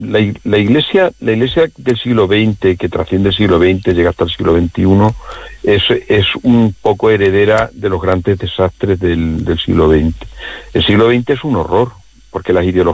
la iglesia del siglo XX, que trasciende el siglo XX, llega hasta el siglo XXI, es un poco heredera de los grandes desastres del siglo XX. El siglo XX es un horror, porque las ideologías